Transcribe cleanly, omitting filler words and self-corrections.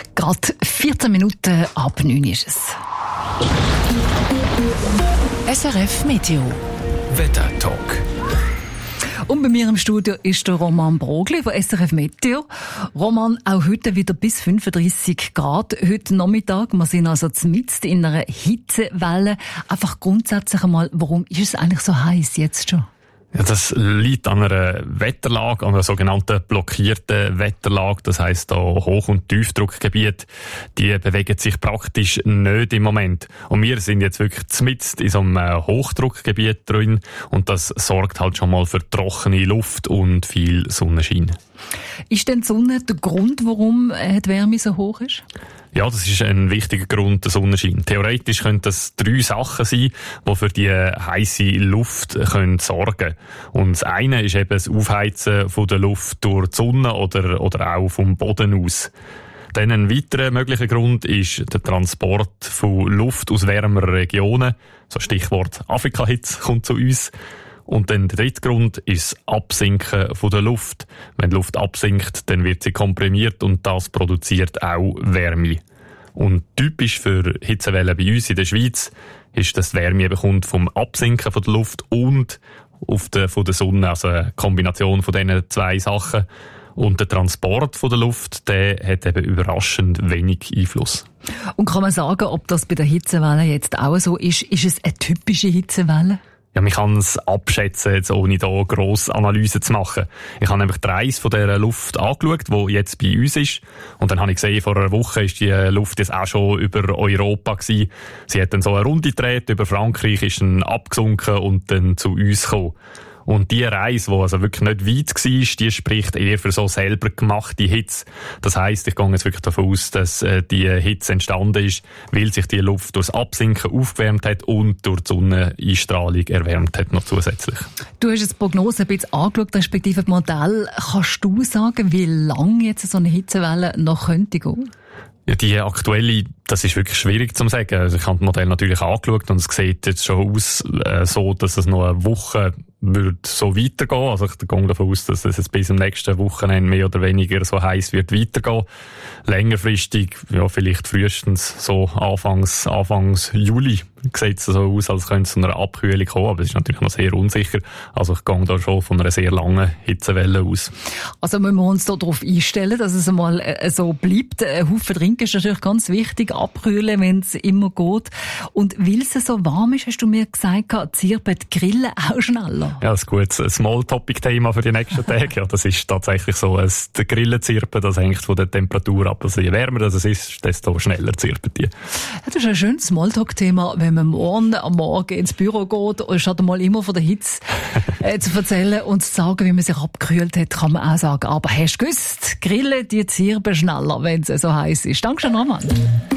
Gerade 14 Minuten ab 9 ist es. SRF Meteo. Wettertalk. Und bei mir im Studio ist der Roman Brogli von SRF Meteo. Roman, auch heute wieder bis 35 Grad. Heute Nachmittag, wir sind also mitten in einer Hitzewelle. Einfach grundsätzlich einmal, warum ist es eigentlich so heiß jetzt schon? Ja, das liegt an einer Wetterlage, an einer sogenannten blockierten Wetterlage. Das heisst, da Hoch- und Tiefdruckgebiete, die bewegen sich praktisch nicht im Moment. Und wir sind jetzt wirklich mitten in so einem Hochdruckgebiet drin. Und das sorgt halt schon mal für trockene Luft und viel Sonnenschein. Ist denn die Sonne der Grund, warum die Wärme so hoch ist? Ja, das ist ein wichtiger Grund, der Sonnenschein. Theoretisch können das 3 Sachen sein, die für die heisse Luft sorgen können. Und das eine ist eben das Aufheizen von der Luft durch die Sonne oder auch vom Boden aus. Dann ein weiterer möglicher Grund ist der Transport von Luft aus wärmeren Regionen. So Stichwort Afrika-Hitze kommt zu uns. Und dann der dritte Grund ist das Absinken von der Luft. Wenn die Luft absinkt, dann wird sie komprimiert und das produziert auch Wärme. Und typisch für Hitzewellen bei uns in der Schweiz ist, dass die Wärme eben kommt vom Absinken von der Luft und von der Sonne, also eine Kombination von diesen 2 Sachen. Und der Transport von der Luft, der hat eben überraschend wenig Einfluss. Und kann man sagen, ob das bei der Hitzewelle jetzt auch so ist? Ist es eine typische Hitzewelle? Ja, man kann es abschätzen, jetzt ohne da grosse Analysen zu machen. Ich habe nämlich die Reise von dieser Luft angeschaut, die jetzt bei uns ist. Und dann habe ich gesehen, vor einer Woche ist die Luft jetzt auch schon über Europa gewesen. Sie hat dann so eine Runde gedreht, über Frankreich ist dann abgesunken und dann zu uns gekommen. Und die Reise, die also wirklich nicht weit war, die spricht eher für so selber gemachte Hitze. Das heisst, ich gehe jetzt wirklich davon aus, dass die Hitze entstanden ist, weil sich die Luft durchs Absinken aufgewärmt hat und durch die Sonneneinstrahlung erwärmt hat noch zusätzlich. Du hast jetzt die Prognose ein bisschen angeschaut, respektive das Modell. Kannst du sagen, wie lange jetzt so eine Hitzewelle noch könnte gehen? Ja, die aktuelle, das ist wirklich schwierig zu sagen. Also ich habe das Modell natürlich angeschaut und es sieht jetzt schon aus, so, dass es noch eine Woche wird so weitergehen. Also ich gehe davon aus, dass es jetzt bis zum nächsten Wochenende mehr oder weniger so heiß wird weitergehen. Längerfristig, ja, vielleicht frühestens so Anfangs Juli sieht es so aus, als könnte es zu einer Abkühlung kommen, aber es ist natürlich noch sehr unsicher. Also ich gehe da schon von einer sehr langen Hitzewelle aus. Also müssen wir uns da darauf einstellen, dass es einmal so bleibt. Ein Haufen trinken ist natürlich ganz wichtig, abkühlen, wenn es immer geht. Und weil es so warm ist, hast du mir gesagt, zirpen die Grillen auch schneller? Ja, das ist gut. Ein Small-Topic-Thema für die nächsten Tage. Ja, das ist tatsächlich so. Der Grillenzirpen, das hängt von der Temperatur ab. Also je wärmer das ist, desto schneller zirpen die. Ja, das ist ein schönes Smalltalk-Thema, wenn man am Morgen ins Büro geht, anstatt mal immer von der Hitze zu erzählen und zu sagen, wie man sich abgekühlt hat, kann man auch sagen, aber hast du gewusst, Grillen, die zirpen schneller, wenn es so heiß ist. Dankeschön, Roman.